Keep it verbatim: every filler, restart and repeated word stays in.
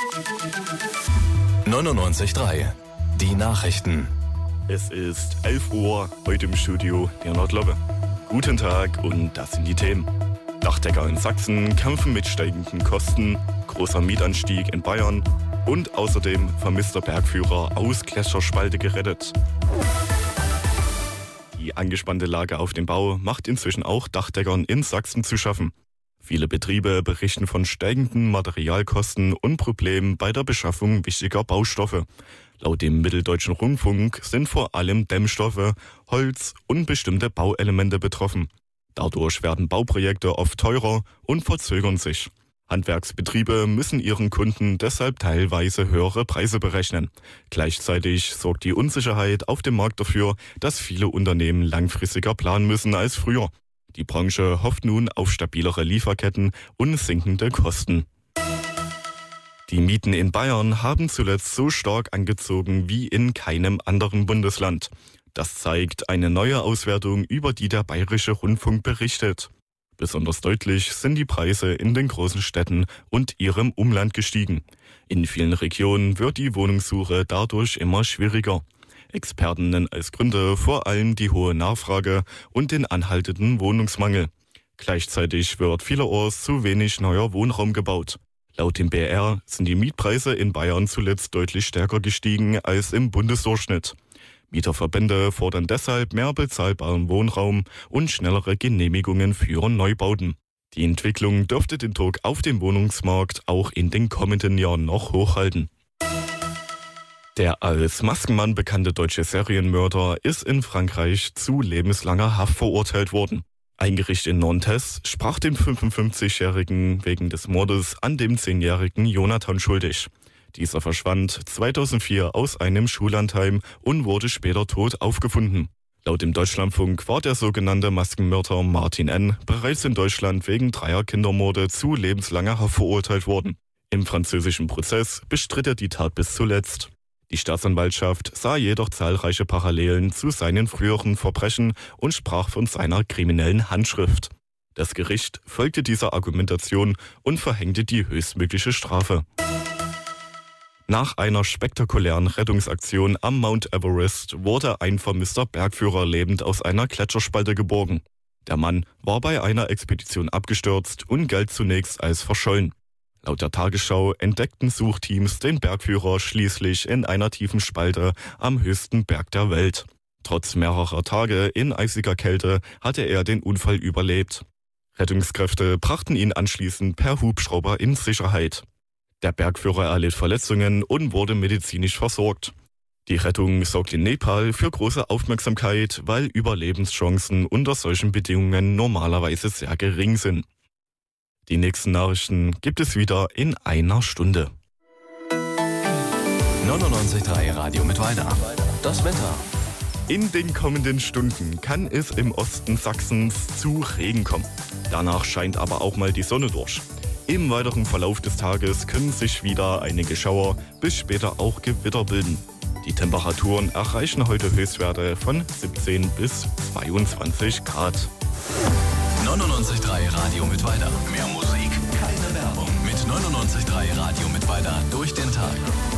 neunundneunzig Komma drei. Die Nachrichten. Es ist elf Uhr, heute im Studio der Nordlobbe. Guten Tag und das sind die Themen. Dachdecker in Sachsen kämpfen mit steigenden Kosten, großer Mietanstieg in Bayern und außerdem vermisster Bergführer aus Gletscherspalte gerettet. Die angespannte Lage auf dem Bau macht inzwischen auch Dachdeckern in Sachsen zu schaffen. Viele Betriebe berichten von steigenden Materialkosten und Problemen bei der Beschaffung wichtiger Baustoffe. Laut dem Mitteldeutschen Rundfunk sind vor allem Dämmstoffe, Holz und bestimmte Bauelemente betroffen. Dadurch werden Bauprojekte oft teurer und verzögern sich. Handwerksbetriebe müssen ihren Kunden deshalb teilweise höhere Preise berechnen. Gleichzeitig sorgt die Unsicherheit auf dem Markt dafür, dass viele Unternehmen langfristiger planen müssen als früher. Die Branche hofft nun auf stabilere Lieferketten und sinkende Kosten. Die Mieten in Bayern haben zuletzt so stark angezogen wie in keinem anderen Bundesland. Das zeigt eine neue Auswertung, über die der Bayerische Rundfunk berichtet. Besonders deutlich sind die Preise in den großen Städten und ihrem Umland gestiegen. In vielen Regionen wird die Wohnungssuche dadurch immer schwieriger. Experten nennen als Gründe vor allem die hohe Nachfrage und den anhaltenden Wohnungsmangel. Gleichzeitig wird vielerorts zu wenig neuer Wohnraum gebaut. Laut dem B R sind die Mietpreise in Bayern zuletzt deutlich stärker gestiegen als im Bundesdurchschnitt. Mieterverbände fordern deshalb mehr bezahlbaren Wohnraum und schnellere Genehmigungen für Neubauten. Die Entwicklung dürfte den Druck auf den Wohnungsmarkt auch in den kommenden Jahren noch hochhalten. Der als Maskenmann bekannte deutsche Serienmörder ist in Frankreich zu lebenslanger Haft verurteilt worden. Ein Gericht in Nantes sprach den fünfundfünfzigjährigen wegen des Mordes an dem zehnjährigen Jonathan schuldig. Dieser verschwand zweitausendvier aus einem Schullandheim und wurde später tot aufgefunden. Laut dem Deutschlandfunk war der sogenannte Maskenmörder Martin N. bereits in Deutschland wegen dreier Kindermorde zu lebenslanger Haft verurteilt worden. Im französischen Prozess bestritt er die Tat bis zuletzt. Die Staatsanwaltschaft sah jedoch zahlreiche Parallelen zu seinen früheren Verbrechen und sprach von seiner kriminellen Handschrift. Das Gericht folgte dieser Argumentation und verhängte die höchstmögliche Strafe. Nach einer spektakulären Rettungsaktion am Mount Everest wurde ein vermisster Bergführer lebend aus einer Gletscherspalte geborgen. Der Mann war bei einer Expedition abgestürzt und galt zunächst als verschollen. Laut der Tagesschau entdeckten Suchteams den Bergführer schließlich in einer tiefen Spalte am höchsten Berg der Welt. Trotz mehrerer Tage in eisiger Kälte hatte er den Unfall überlebt. Rettungskräfte brachten ihn anschließend per Hubschrauber in Sicherheit. Der Bergführer erlitt Verletzungen und wurde medizinisch versorgt. Die Rettung sorgt in Nepal für große Aufmerksamkeit, weil Überlebenschancen unter solchen Bedingungen normalerweise sehr gering sind. Die nächsten Nachrichten gibt es wieder in einer Stunde. neunundneunzig Komma drei Radio Mittweida. Das Wetter. In den kommenden Stunden kann es im Osten Sachsens zu Regen kommen. Danach scheint aber auch mal die Sonne durch. Im weiteren Verlauf des Tages können sich wieder einige Schauer bis später auch Gewitter bilden. Die Temperaturen erreichen heute Höchstwerte von siebzehn bis zweiundzwanzig Grad. neunundneunzig Komma drei Radio Mittweida. Mehr Musik, keine Werbung. Mit neunundneunzig Komma drei Radio Mittweida durch den Tag.